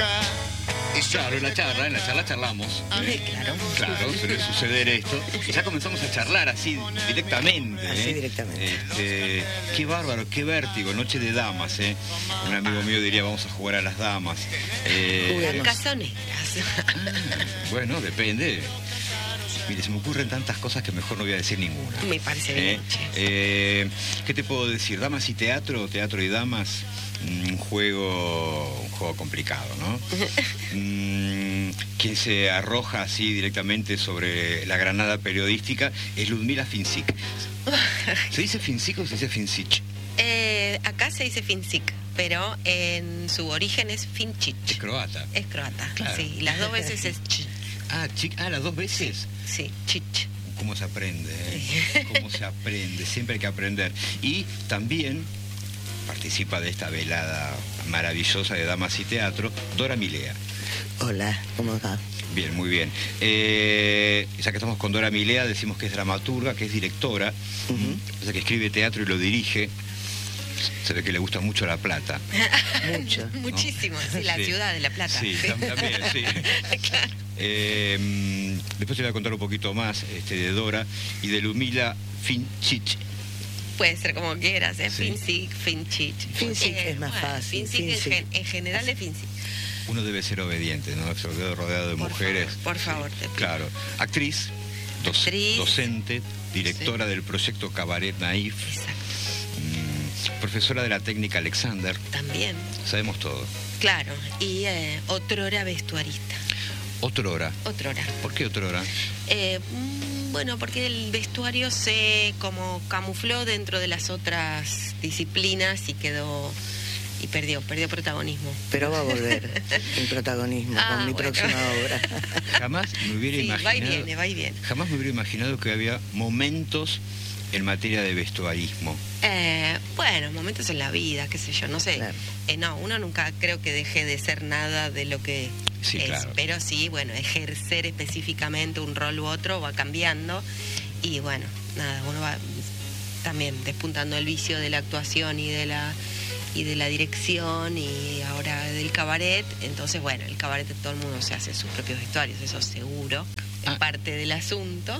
Claro, en la charla charlamos. Claro. Claro, suele suceder esto. Y ya comenzamos a charlar así directamente. Así directamente. Qué bárbaro, qué vértigo, noche de damas. Un amigo mío diría, vamos a jugar a las damas. Juguemos. Casoneras. Bueno, depende. Mire, se me ocurren tantas cosas que mejor no voy a decir ninguna. Me parece bien. ¿Qué te puedo decir? Damas y teatro, teatro y damas, un juego complicado, ¿no? Quien se arroja así directamente sobre la granada periodística es Ludmila Fincic. ¿Se dice Fincic o se dice Fincic? Acá se dice Fincic, pero en su origen es Fincic. Es croata. Es croata, claro. Sí. Y las dos veces es ch. ¿Las dos veces? Sí, chich. ¿Cómo se aprende? ¿Cómo se aprende? Siempre hay que aprender. Y también participa de esta velada maravillosa de Damas y Teatro, Dora Milea. Hola, ¿cómo va? Bien, muy bien. Ya que estamos con Dora Milea, decimos que es dramaturga, que es directora, o sea, que escribe teatro y lo dirige. Se ve que le gusta mucho La Plata. Mucho. Muchísimo, sí, la ciudad de La Plata. Sí, también, sí. Claro. Después te voy a contar un poquito más de Dora y de Ludmila Fincic. Puede ser como quieras, Sí. Fincic, Fincic. Fincic es más fácil. Fincic en general es Fincic. Uno debe ser obediente, ¿no? Sobre todo rodeado de mujeres. Por favor, te pido. Claro. Actriz, docente, directora del proyecto Cabaret Naif. Exacto. Profesora de la técnica Alexander. También. Sabemos todo. Claro. Y otrora vestuarista. Otrora. Otrora. ¿Por qué otrora? Bueno, porque el vestuario se como camufló dentro de las otras disciplinas y quedó y perdió protagonismo. Pero va a volver el protagonismo con mi próxima obra. Jamás me hubiera imaginado. Va y viene. Jamás me hubiera imaginado que había momentos en materia de vestuarismo. Bueno, momentos en la vida, qué sé yo, no sé. Claro. No, uno nunca creo que deje de ser nada de lo que Sí, es. claro. Pero sí, bueno, ejercer específicamente un rol u otro va cambiando. Y bueno, nada, uno va también despuntando el vicio de la actuación y de la dirección y ahora del cabaret. Entonces, bueno, el cabaret todo el mundo se hace sus propios vestuarios, eso seguro, es parte del asunto.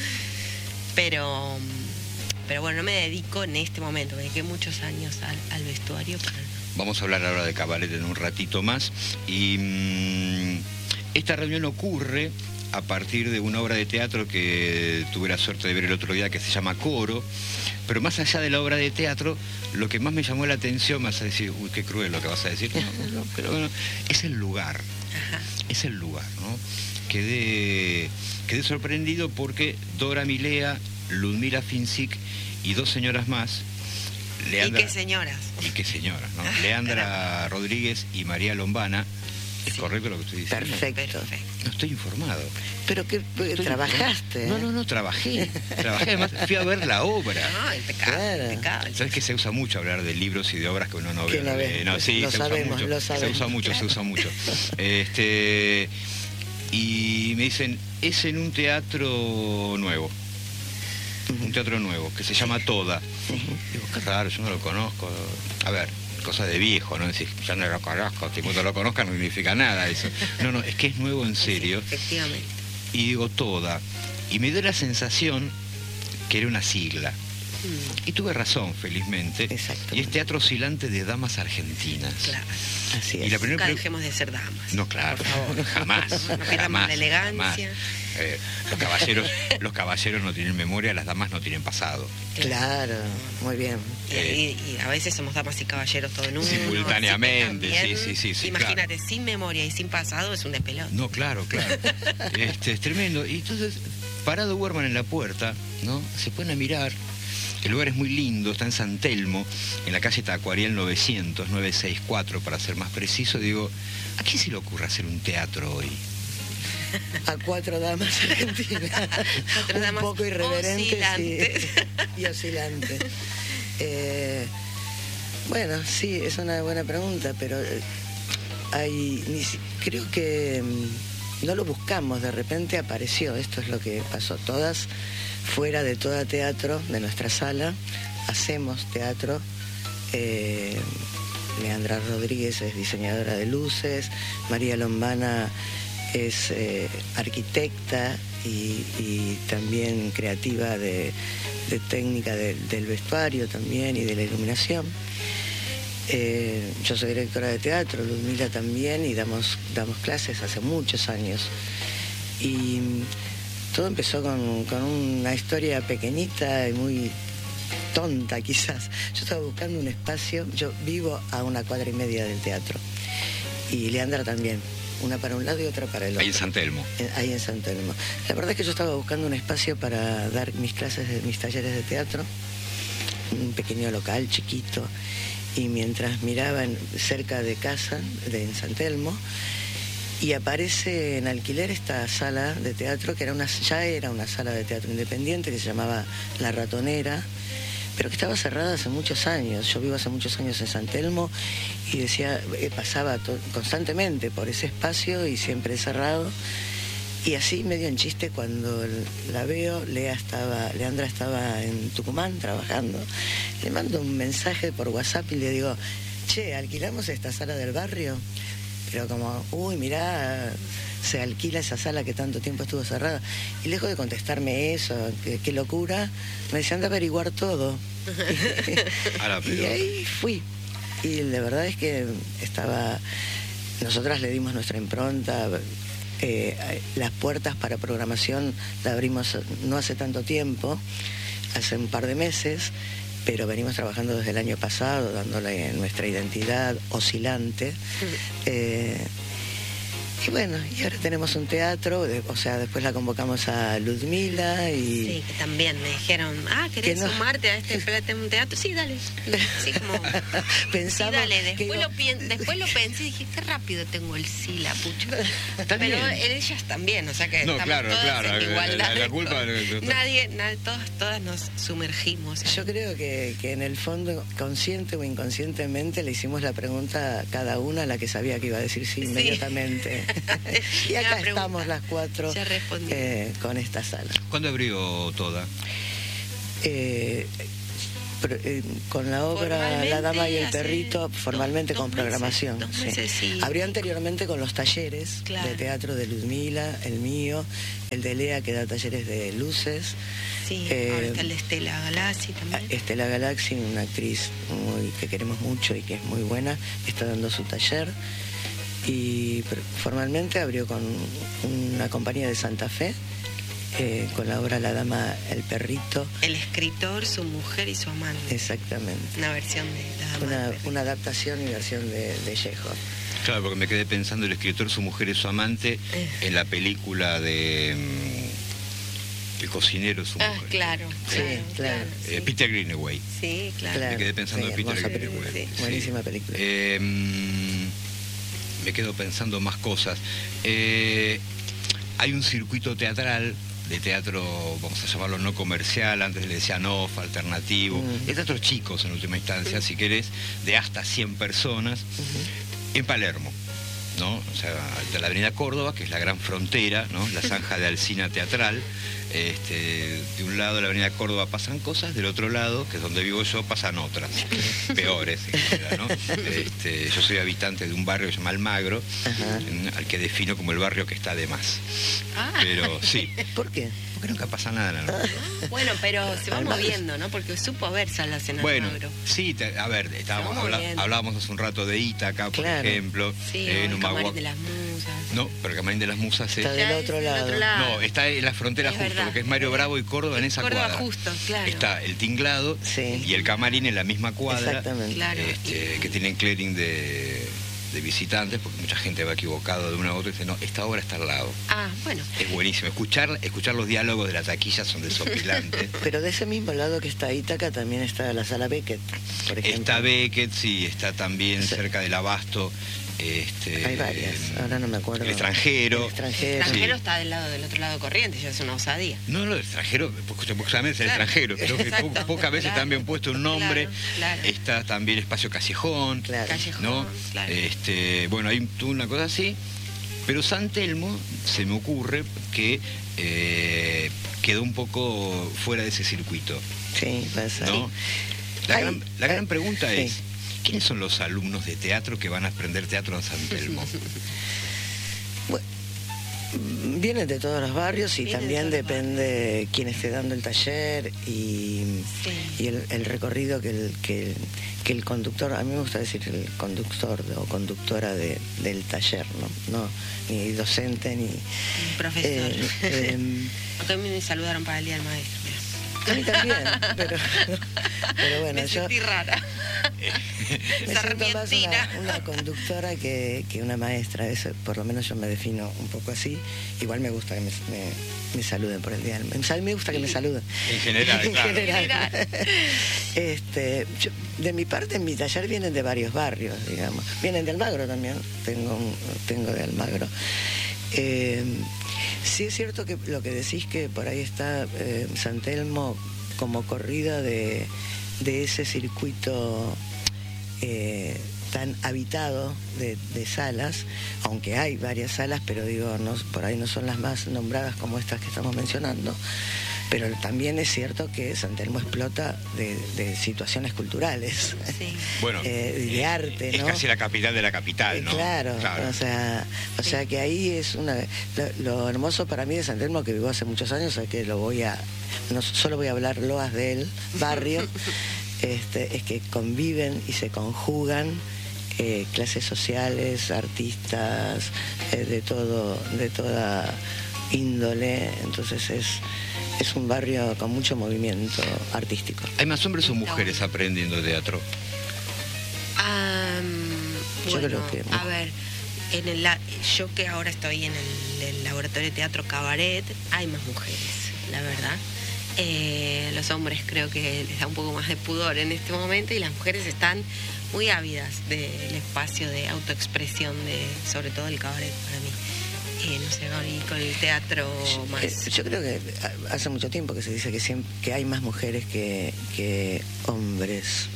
Pero bueno, no me dedico en este momento, me dediqué muchos años al vestuario. Vamos a hablar ahora de cabaret en un ratito más. Y esta reunión ocurre a partir de una obra de teatro que tuve la suerte de ver el otro día, que se llama Coro. Pero más allá de la obra de teatro, lo que más me llamó la atención, me vas a decir, uy, qué cruel lo que vas a decir, no, pero bueno, es el lugar. Ajá. Es el lugar, ¿no? Quedé sorprendido porque Dora Milea, Ludmila Fincic y dos señoras más, Leandra, ¿Y qué señoras? y qué señoras, ¿no? Leandra Rodríguez y María Lombana. ¿Es correcto lo que estoy diciendo? Perfecto. No estoy informado. Pero que trabajaste. No, trabajé. Además, fui a ver la obra. Ah, impecable, Claro. impecable. ¿Sabes que se usa mucho hablar de libros y de obras que uno no Que ve? no ve. No, sí, Lo se sabemos, usa mucho. lo sabemos. Se usa mucho. Y me dicen, es en un teatro nuevo. Un teatro nuevo, que se llama Toda. Digo, qué raro, yo no lo conozco. A ver, cosa de viejo, ¿no? Decir, ya no lo conozco, tipo, no lo conozca no significa nada eso. No, es que es nuevo en serio. Sí, efectivamente. Y digo, Toda. Y me dio la sensación que era una sigla. Y tuve razón, felizmente. Exacto. Y es Teatro Oscilante de Damas Argentinas. Claro. Así Y es. la primera Nunca dejemos de ser damas. No, claro, Por favor. jamás. No perdamos jamás, la elegancia. jamás. Los caballeros no tienen memoria, las damas no tienen pasado. Claro, muy bien. Y a veces somos damas y caballeros todo en uno. Simultáneamente, así que también, sí, imagínate, claro. sin memoria y sin pasado es un despelote. No, claro. Es tremendo. Y entonces, parado Werman en la puerta, ¿no? Se ponen a mirar. El lugar es muy lindo, está en San Telmo, en la calle Tacuarial 964, para ser más preciso. Digo, ¿a quién se le ocurre hacer un teatro hoy? A cuatro damas argentinas. Cuatro damas un poco irreverentes oscilantes. y oscilantes. Bueno, sí, es una buena pregunta, pero creo que no lo buscamos, de repente apareció. Esto es lo que pasó. Todas fuera de todo teatro, de nuestra sala, hacemos teatro Leandra Rodríguez es diseñadora de luces, María Lombana es arquitecta y también creativa de técnica del vestuario también y de la iluminación. Yo soy directora de teatro, Ludmila también, y damos clases hace muchos años. Y todo empezó con una historia pequeñita y muy tonta quizás. Yo estaba buscando un espacio, yo vivo a 1,5 cuadras del teatro, y Leandra también, una para un lado y otra para el otro. Ahí en San Telmo. Ahí en San Telmo. La verdad es que yo estaba buscando un espacio para dar mis clases, mis talleres de teatro, un pequeño local chiquito, y mientras miraba cerca de casa, en San Telmo, y aparece en alquiler esta sala de teatro, que ya era una sala de teatro independiente, que se llamaba La Ratonera, pero que estaba cerrada hace muchos años. Yo vivo hace muchos años en San Telmo y decía, pasaba constantemente por ese espacio y siempre cerrado. Y así, medio en chiste, cuando la veo, Leandra estaba en Tucumán trabajando. Le mando un mensaje por WhatsApp y le digo, che, ¿alquilamos esta sala del barrio? Pero como, uy, mirá, se alquila esa sala que tanto tiempo estuvo cerrada. Y lejos de contestarme eso, qué locura, me decía, anda a averiguar todo. Y ahí fui. Y la verdad es que nosotras le dimos nuestra impronta. Las puertas para programación la abrimos no hace tanto tiempo, hace un par de meses, pero venimos trabajando desde el año pasado, dándole nuestra identidad oscilante. Y bueno, y ahora tenemos un teatro, o sea, después la convocamos a Ludmila y... Sí, que también me dijeron, ¿querés sumarte a este teatro? Sí, dale. Sí, como... Pensamos sí, dale. Después lo pensé y dije, qué rápido tengo el sí, la pucha. Pero ellas también, o sea que estamos todas en igualdad. La culpa... Todas nos sumergimos. Yo creo que en el fondo, consciente o inconscientemente, le hicimos la pregunta a cada una, a la que sabía que iba a decir sí inmediatamente. Y acá estamos las 4 con esta sala. ¿Cuándo abrió toda? Con la obra La Dama y el Perrito, formalmente con programación. Meses, sí. Abrió anteriormente con los talleres de teatro de Ludmila, el mío, el de Lea, que da talleres de luces. Sí, ahora está el de Estela Galaxy también. Estela Galaxy, una actriz que queremos mucho y que es muy buena, está dando su taller. Y formalmente abrió con una compañía de Santa Fe, con la obra La Dama, el Perrito. El escritor, su mujer y su amante. Exactamente. Una versión de La Dama. Una adaptación y versión de Chekhov. Claro, porque me quedé pensando el escritor, su mujer y su amante, en la película de El cocinero, su mujer. Claro. Sí. Peter Greenaway. Sí, claro. Me quedé pensando en Peter Greenaway. Sí. Buenísima película. Me quedo pensando más cosas. Hay un circuito teatral, de teatro, vamos a llamarlo no comercial, antes le decían off, alternativo, de teatros chicos en última instancia, si querés, de hasta 100 personas, en Palermo, ¿no? O sea, de la avenida Córdoba, que es la gran frontera, ¿no? La zanja de Alsina teatral. De un lado de la avenida Córdoba pasan cosas, del otro lado, que es donde vivo yo, pasan otras, peores en general, ¿no? Yo soy habitante de un barrio que se llama Almagro, al que defino como el barrio que está de más. Pero sí. ¿Por qué? Porque nunca pasa nada en Almagro. Bueno, pero se va moviendo, ¿no? Porque supo haber salas en Almagro. Bueno, sí, a ver, hablábamos hace un rato de Ítaca, por ejemplo. Sí, el Camarín de las Musas. No, pero el Camarín de las Musas está del otro lado. No, está en la frontera justo, porque es Mario Bravo y Córdoba en esa cuadra. Justo, claro. Está el Tinglado y el Camarín en la misma cuadra. Exactamente. Claro. Que tienen clearing de visitantes, porque mucha gente va equivocado de una a otra y dice, no, esta obra está al lado. Bueno. Es buenísimo. Escuchar los diálogos de la taquilla son desopilantes. Pero de ese mismo lado que está Ítaca también está la sala Beckett, por ejemplo. Está Beckett, sí, está también cerca del Abasto. Hay varias, ahora no me acuerdo. El extranjero. El extranjero está del otro lado corriente, ya es una osadía. No, el extranjero, justamente el extranjero. Creo que pocas veces también puesto un nombre. Claro. Está también Espacio Callejón. Callejón, ¿no? Claro. Bueno, hay una cosa así. Pero San Telmo, se me ocurre que quedó un poco fuera de ese circuito. Sí, pasa. ¿No? La gran pregunta es, ¿Quiénes son los alumnos de teatro que van a aprender teatro en San Telmo? Bueno, vienen de todos los barrios y también depende quién esté dando el taller y el recorrido que el conductor, a mí me gusta decir el conductor o conductora del taller, no ni docente ni profesor. Aunque a mí me saludaron para el Día del Maestro. A mí también, pero bueno, me sentí rara. Me siento más una conductora que una maestra. Eso, por lo menos yo me defino un poco así. Igual me gusta que me saluden por el día. Me gusta que me saluden. En general, claro. General. De mi parte, en mi taller vienen de varios barrios, digamos. Vienen de Almagro también. Tengo de Almagro. Sí es cierto que lo que decís, que por ahí está San Telmo como corrida de ese circuito tan habitado de salas, aunque hay varias salas, pero digo, por ahí no son las más nombradas como estas que estamos mencionando. Pero también es cierto que San Telmo explota de situaciones culturales, sí. Bueno, de arte, ¿no? Es casi la capital de la capital, ¿no? Claro. O sea que ahí es lo hermoso para mí de San Telmo, que vivo hace muchos años, es que no solo voy a hablar loas del barrio, es que conviven y se conjugan clases sociales, artistas, de toda índole, entonces es un barrio con mucho movimiento artístico. ¿Hay más hombres o mujeres aprendiendo teatro? Yo creo que... A ver, yo que ahora estoy en el laboratorio de teatro Cabaret, hay más mujeres, la verdad. Los hombres creo que les da un poco más de pudor en este momento, y las mujeres están muy ávidas del espacio de autoexpresión, sobre todo el cabaret para mí. No sé, y con el teatro más... Yo creo que hace mucho tiempo que se dice que hay más mujeres que hombres.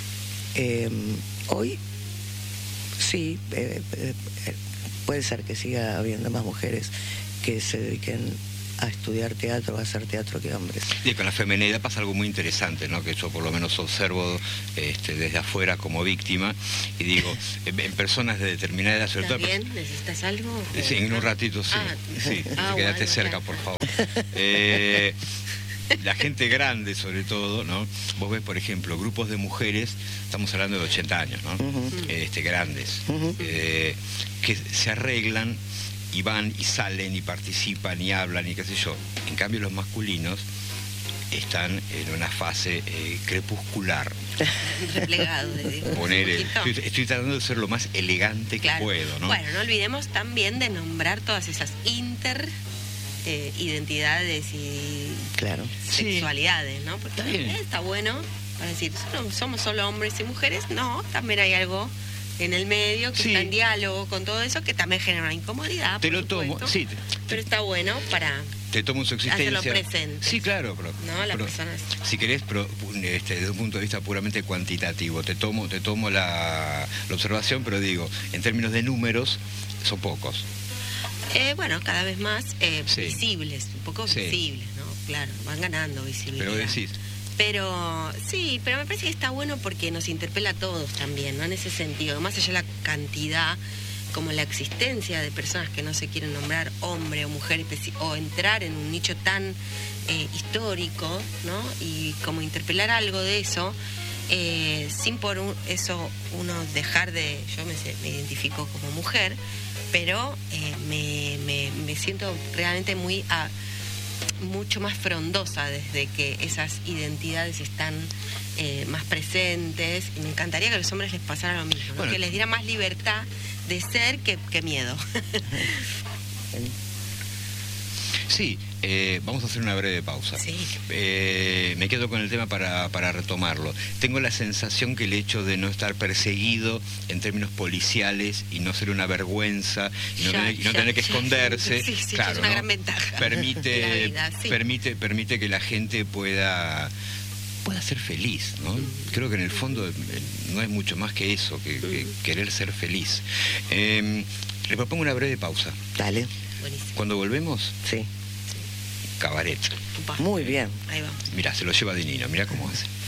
Hoy sí, puede ser que siga habiendo más mujeres que se dediquen a estudiar teatro, a hacer teatro, que hombres. Y con la feminidad pasa algo muy interesante, ¿no? Que yo por lo menos observo desde afuera como víctima, y digo, en personas de determinada edad, sobre todo... ¿Estás bien? ¿Necesitas algo? Sí, en un ratito sí. Quédate bueno, cerca, por favor. La gente grande, sobre todo, ¿no? Vos ves, por ejemplo, grupos de mujeres, estamos hablando de 80 años, ¿no? Grandes, que se arreglan y van y salen y participan y hablan y qué sé yo. En cambio, los masculinos están en una fase crepuscular. Replegado, estoy tratando de ser lo más elegante que puedo, ¿no? Bueno, no olvidemos también de nombrar todas esas identidades y sexualidades, ¿no? Porque está bueno para decir, somos solo hombres y mujeres. No, también hay algo en el medio que está en diálogo con todo eso, que también genera una incomodidad. Te lo tomo, sí. Pero está bueno para... Te tomo su existencia. Hacerlo presente. Sí, claro, pero... No, las personas... Si querés, desde un punto de vista puramente cuantitativo, te tomo la observación, pero digo, en términos de números, son pocos. Bueno, cada vez más visibles, un poco visibles, ¿no? Claro, van ganando visibilidad. Pero decís... Pero me parece que está bueno porque nos interpela a todos también, ¿no? En ese sentido, más allá de la cantidad, como la existencia de personas que no se quieren nombrar hombre o mujer, o entrar en un nicho tan histórico, ¿no? Y como interpelar algo de eso, sin por eso uno dejar de... Yo me identifico como mujer, pero me siento realmente mucho más frondosa desde que esas identidades están más presentes, y me encantaría que a los hombres les pasara lo mismo, ¿no? Bueno, que les diera más libertad de ser que miedo. Sí, vamos a hacer una breve pausa. Sí. Me quedo con el tema para retomarlo. Tengo la sensación que el hecho de no estar perseguido en términos policiales y no ser una vergüenza y no tener que esconderse, claro, es una gran ventaja. Permite que la gente pueda ser feliz, ¿no? Creo que en el fondo no es mucho más que eso, que querer ser feliz. Le propongo una breve pausa. Dale. Buenísimo. Cuando volvemos... Sí. Cabaret. Muy bien. Ahí vamos. Mirá, se lo lleva Dinino, mirá cómo hace.